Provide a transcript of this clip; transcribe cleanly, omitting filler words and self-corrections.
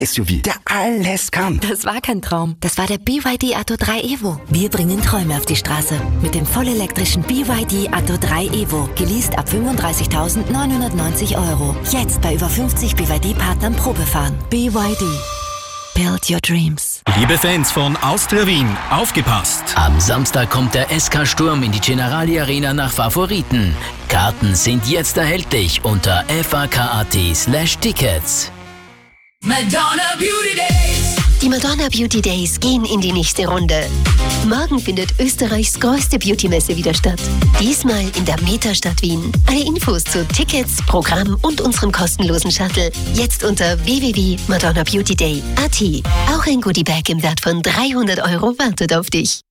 SUV, der alles kann. Das war kein Traum. Das war der BYD Atto 3 Evo. Wir bringen Träume auf die Straße. Mit dem vollelektrischen BYD Atto 3 Evo. Geleast ab 35.990 €. Jetzt bei über 50 BYD-Partnern Probefahren. BYD. Build your dreams. Liebe Fans von Austria Wien, aufgepasst! Am Samstag kommt der SK Sturm in die Generali Arena nach Favoriten. Karten sind jetzt erhältlich unter fak.at/tickets. Madonna Beauty Days. Die Madonna Beauty Days gehen in die nächste Runde. Morgen findet Österreichs größte Beauty-Messe wieder statt. Diesmal in der Metastadt Wien. Alle Infos zu Tickets, Programm und unserem kostenlosen Shuttle jetzt unter www.madonnabeautyday.at. Auch ein Goodiebag im Wert von 300 € wartet auf dich.